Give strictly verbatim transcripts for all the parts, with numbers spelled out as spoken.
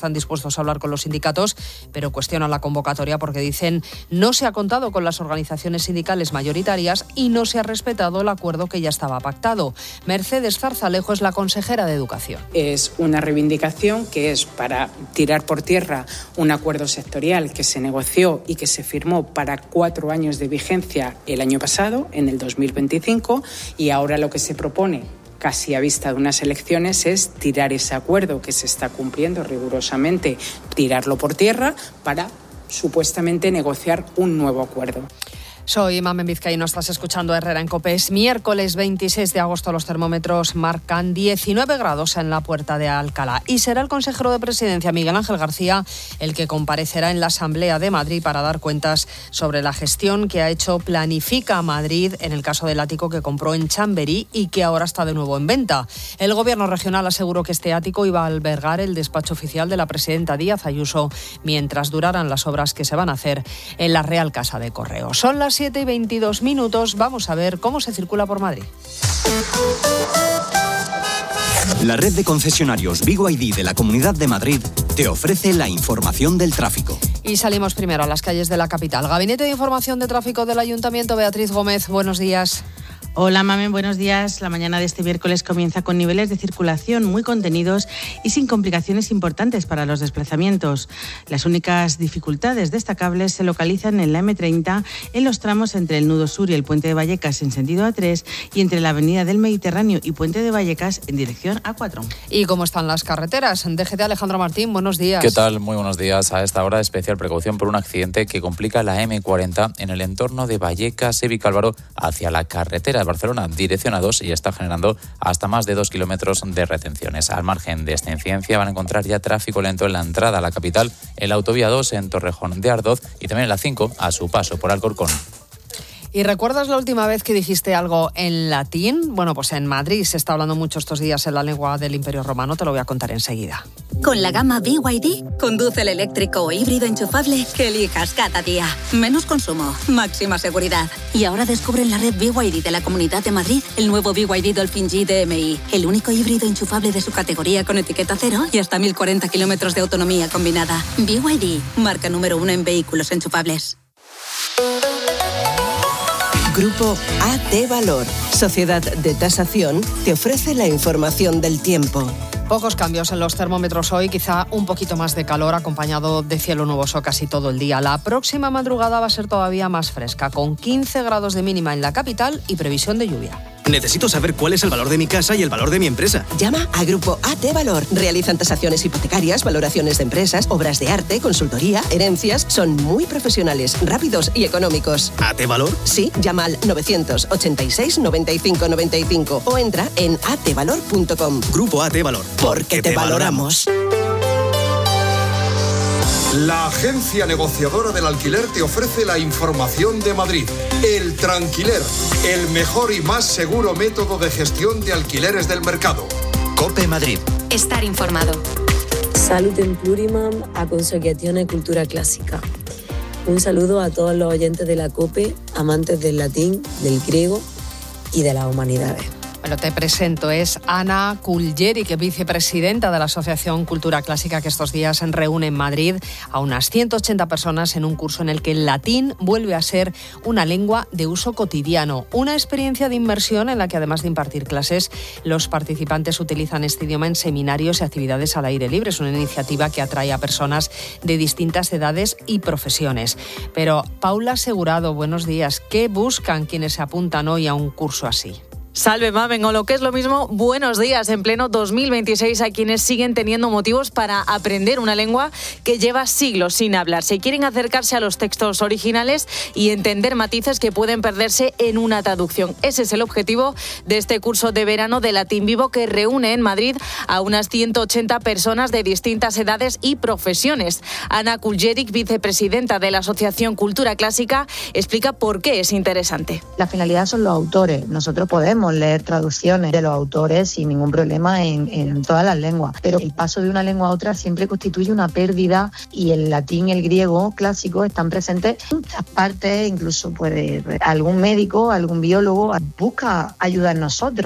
están dispuestos a hablar con los sindicatos, pero cuestionan la convocatoria porque dicen no se ha contado con las organizaciones sindicales mayoritarias y no se ha respetado el acuerdo que ya estaba pactado. Mercedes Zarzalejo es la consejera de Educación. Es una reivindicación que es para tirar por tierra un acuerdo sectorial que se negoció y que se firmó para cuatro años de vigencia el año pasado, en el dos mil veinticinco, y ahora lo que se propone, casi a vista de unas elecciones, es tirar ese acuerdo que se está cumpliendo rigurosamente, tirarlo por tierra para supuestamente negociar un nuevo acuerdo. Soy Mamen Vizcaíno, estás escuchando Herrera en COPE. Es miércoles veintiséis de agosto, los termómetros marcan diecinueve grados en la Puerta de Alcalá y será el consejero de Presidencia, Miguel Ángel García, el que comparecerá en la Asamblea de Madrid para dar cuentas sobre la gestión que ha hecho Planifica Madrid en el caso del ático que compró en Chamberí y que ahora está de nuevo en venta. El Gobierno regional aseguró que este ático iba a albergar el despacho oficial de la presidenta Díaz Ayuso mientras duraran las obras que se van a hacer en la Real Casa de Correos. Son las siete y veintidós minutos. Vamos a ver cómo se circula por Madrid. La red de concesionarios Vigo I D de la Comunidad de Madrid te ofrece la información del tráfico. Y salimos primero a las calles de la capital. Gabinete de Información de Tráfico del Ayuntamiento, Beatriz Gómez, buenos días. Hola, Mamen, buenos días. La mañana de este miércoles comienza con niveles de circulación muy contenidos y sin complicaciones importantes para los desplazamientos. Las únicas dificultades destacables se localizan en la eme treinta, en los tramos entre el Nudo Sur y el Puente de Vallecas en sentido A tres y entre la Avenida del Mediterráneo y Puente de Vallecas en dirección A cuatro. ¿Y cómo están las carreteras? D G T, Alejandro Martín, buenos días. ¿Qué tal? Muy buenos días. A esta hora, especial precaución por un accidente que complica la eme cuarenta en el entorno de Vallecas, Evicálvaro, hacia la carretera de Barcelona, dirección A dos, y está generando hasta más de dos kilómetros de retenciones. Al margen de esta incidencia van a encontrar ya tráfico lento en la entrada a la capital, en la autovía dos en Torrejón de Ardoz y también en la cinco a su paso por Alcorcón. ¿Y recuerdas la última vez que dijiste algo en latín? Bueno, pues en Madrid se está hablando mucho estos días en la lengua del Imperio Romano, te lo voy a contar enseguida. Con la gama B Y D, conduce el eléctrico o híbrido enchufable que elijas cada día. Menos consumo, máxima seguridad. Y ahora descubre en la red B Y D de la Comunidad de Madrid el nuevo B Y D Dolphin G D M I, el único híbrido enchufable de su categoría con etiqueta cero y hasta mil cuarenta kilómetros de autonomía combinada. B Y D, marca número uno en vehículos enchufables. Grupo A T Valor, Sociedad de Tasación, te ofrece la información del tiempo. Pocos cambios en los termómetros hoy, quizá un poquito más de calor acompañado de cielo nuboso casi todo el día. La próxima madrugada va a ser todavía más fresca, con quince grados de mínima en la capital y previsión de lluvia. Necesito saber cuál es el valor de mi casa y el valor de mi empresa. Llama a Grupo A T Valor. Realizan tasaciones hipotecarias, valoraciones de empresas, obras de arte, consultoría, herencias. Son muy profesionales, rápidos y económicos. ¿A T Valor? Sí, llama al novecientos ochenta y seis noventa y cinco noventa y cinco o entra en a t valor punto com. Grupo A T Valor. Porque te valoramos. La agencia negociadora del alquiler te ofrece la información de Madrid. El Tranquiler, el mejor y más seguro método de gestión de alquileres del mercado. COPE Madrid. Estar informado. Salut en plurimam, Associazione Cultura Clásica. Un saludo a todos los oyentes de la COPE, amantes del latín, del griego y de las humanidades. Bueno, te presento, es Ana Kuljerik, vicepresidenta de la Asociación Cultura Clásica, que estos días reúne en Madrid a unas ciento ochenta personas en un curso en el que el latín vuelve a ser una lengua de uso cotidiano. Una experiencia de inmersión en la que, además de impartir clases, los participantes utilizan este idioma en seminarios y actividades al aire libre. Es una iniciativa que atrae a personas de distintas edades y profesiones. Pero, Paula Asegurado, buenos días. ¿Qué buscan quienes se apuntan hoy a un curso así? Salve, Mamen, o lo que es lo mismo, buenos días. En pleno dos mil veintiséis hay quienes siguen teniendo motivos para aprender una lengua que lleva siglos sin hablar. Se quieren acercarse a los textos originales y entender matices que pueden perderse en una traducción. Ese es el objetivo de este curso de verano de Latín Vivo, que reúne en Madrid a unas ciento ochenta personas de distintas edades y profesiones. Ana Kuljerik, vicepresidenta de la Asociación Cultura Clásica, explica por qué es interesante. La finalidad son los autores. Nosotros podemos leer traducciones de los autores sin ningún problema en, en todas las lenguas, pero el paso de una lengua a otra siempre constituye una pérdida, y el latín y el griego clásico están presentes en muchas partes. Incluso puede algún médico, algún biólogo busca ayudar a nosotros.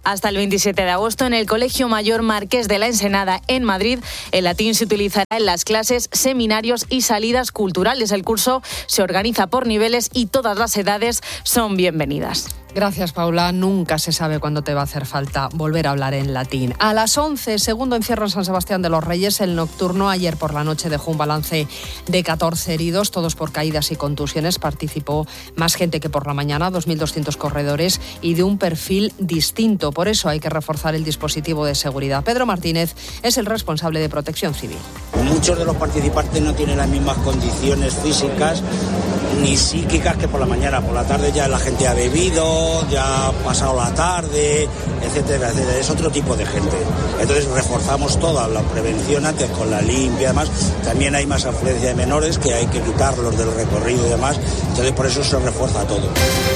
hasta el veintisiete de agosto en el Colegio Mayor Marqués de la Ensenada en Madrid. El latín se utilizará en las clases, seminarios y salidas culturales. El curso se organiza por niveles y todas las edades son bienvenidas. Gracias, Paula. Nunca se sabe cuándo te va a hacer falta volver a hablar en latín. A las once, segundo encierro en San Sebastián de los Reyes, el nocturno. Ayer por la noche dejó un balance de catorce heridos, todos por caídas y contusiones. Participó más gente que por la mañana, dos mil doscientos corredores y de un perfil distinto. Por eso hay que reforzar el dispositivo de seguridad. Pedro Martínez es el responsable de Protección Civil. Muchos de los participantes no tienen las mismas condiciones físicas ni psíquicas que por la mañana. Por la tarde ya la gente ha bebido, ya ha pasado la tarde, etcétera, etcétera. Es otro tipo de gente. Entonces reforzamos toda la prevención antes con la limpia y demás. También hay más afluencia de menores que hay que quitarlos del recorrido y demás. Entonces por eso se refuerza todo.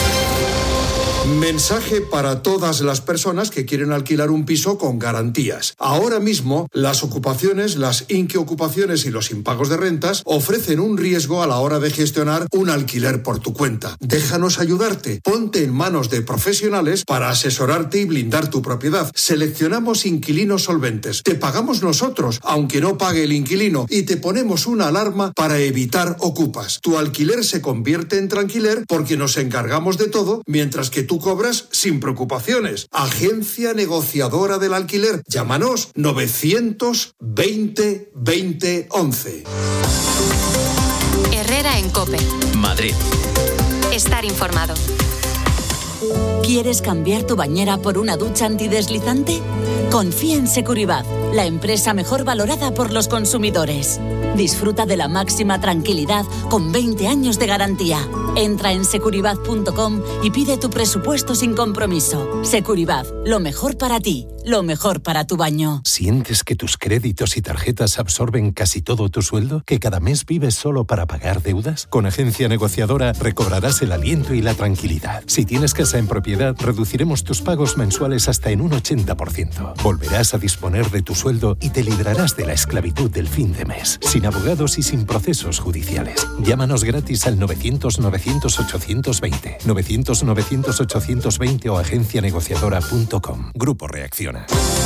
Mensaje para todas las personas que quieren alquilar un piso con garantías. Ahora mismo, las ocupaciones, las inquiocupaciones y los impagos de rentas ofrecen un riesgo a la hora de gestionar un alquiler por tu cuenta. Déjanos ayudarte. Ponte en manos de profesionales para asesorarte y blindar tu propiedad. Seleccionamos inquilinos solventes. Te pagamos nosotros, aunque no pague el inquilino, y te ponemos una alarma para evitar ocupas. Tu alquiler se convierte en tranquiler porque nos encargamos de todo, mientras que tú cobras sin preocupaciones. Agencia negociadora del alquiler. Llámanos novecientos veinte veinte once. Herrera en COPE. Madrid. Estar informado. ¿Quieres cambiar tu bañera por una ducha antideslizante? Confía en Securibat, la empresa mejor valorada por los consumidores. Disfruta de la máxima tranquilidad con veinte años de garantía. Entra en securibat punto com y pide tu presupuesto sin compromiso. Securibat, lo mejor para ti, lo mejor para tu baño. ¿Sientes que tus créditos y tarjetas absorben casi todo tu sueldo? ¿Que cada mes vives solo para pagar deudas? Con Agencia Negociadora recobrarás el aliento y la tranquilidad. Si tienes casa en propiedad, reduciremos tus pagos mensuales hasta en un ochenta por ciento. Volverás a disponer de tu sueldo y te librarás de la esclavitud del fin de mes. Sin abogados y sin procesos judiciales. Llámanos gratis al novecientos novecientos ochocientos veinte. novecientos novecientos ochocientos veinte o agencia negociadora punto com. Grupo Reacciona.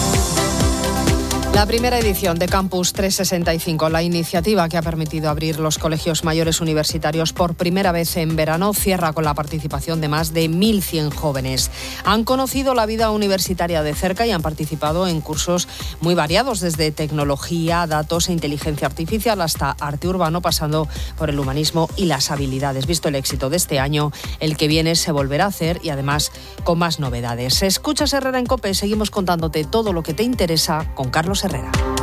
La primera edición de Campus trescientos sesenta y cinco, la iniciativa que ha permitido abrir los colegios mayores universitarios por primera vez en verano, cierra con la participación de más de mil cien jóvenes. Han conocido la vida universitaria de cerca y han participado en cursos muy variados, desde tecnología, datos e inteligencia artificial hasta arte urbano, pasando por el humanismo y las habilidades. Visto el éxito de este año, el que viene se volverá a hacer y además con más novedades. Escuchas Herrera en COPE, seguimos contándote todo lo que te interesa con Carlos Herrera.